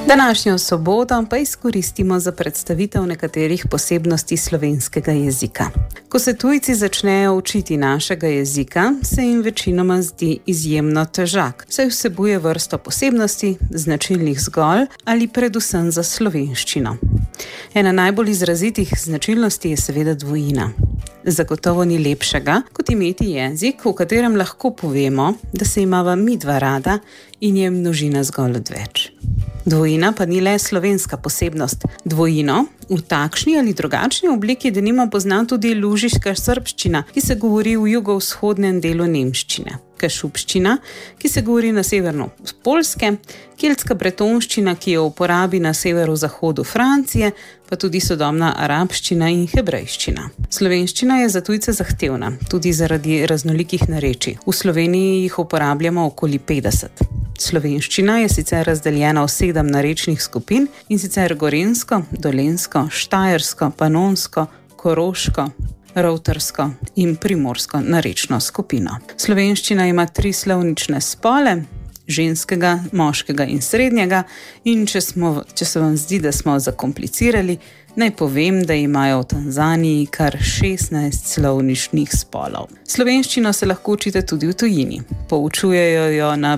Današnjo soboto pa izkoristimo za predstavitev nekaterih posebnosti slovenskega jezika. Ko se tujci začnejo učiti našega jezika, se jim večinoma zdi izjemno težak, saj vsebuje vrsto posebnosti, značilnih zgolj ali predvsem za slovenščino. Ena najbolj izrazitih značilnosti je seveda dvojina. Zagotovo ni lepšega, kot imeti jezik, v katerem lahko povemo, da se imava midva rada in je množina zgolj odveč. Dvojina pa ni le slovenska posebnost. Dvojino v takšni ali drugačni obliki denimo pozna tudi lužiška srbščina, ki se govori v jugovzhodnem delu nemščine, kašubščina, ki se govori na severno Poljske, keltska bretonščina, ki je v uporabi na severozahodu Francije, pa tudi sodobna arabščina in hebrejščina. Slovenščina je za tujce zahtevna, tudi zaradi raznolikih narečij. V Sloveniji jih uporabljamo okoli 50. Slovenščina je sicer razdeljena v 7 narečnih skupin, in sicer gorenjsko, dolenjsko, štajersko, panonsko, koroško, rovtarsko in primorsko narečno skupino. Slovenščina ima 3 slovnične spole, ženskega, moškega in srednjega, in če se vam zdi, da smo zakomplicirali, naj povem, da imajo v Tanzaniji kar 16 slovničnih spolov. Slovenščino se lahko učite tudi v tujini. Poučujejo jo na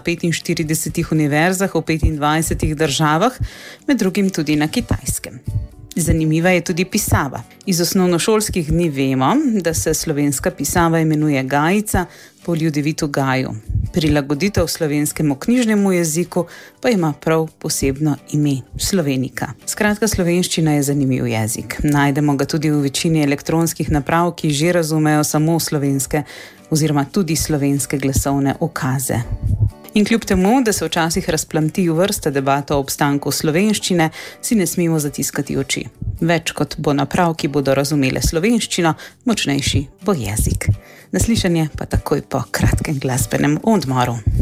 45 univerzah v 25 državah, med drugim tudi na Kitajskem. Zanimiva je tudi pisava. Iz osnovnošolskih dni vemo, da se slovenska pisava imenuje gajica po Ljudevitu Gaju. Prilagoditev slovenskemu knjižnemu jeziku pa ima prav posebno ime Slovenika. Skratka, slovenščina je zanimiv jezik. Najdemo ga tudi v večini elektronskih naprav, ki že razumejo samo slovenske oziroma tudi slovenske glasovne ukaze. In kljub temu, da se včasih razplamti vrsta debata o obstanku slovenščine, si ne smemo zatiskati oči. Več kot bo naprav, ki bodo razumele slovenščino, močnejši bo jezik. Naslišanje pa takoj po kratkem glasbenem odmoru.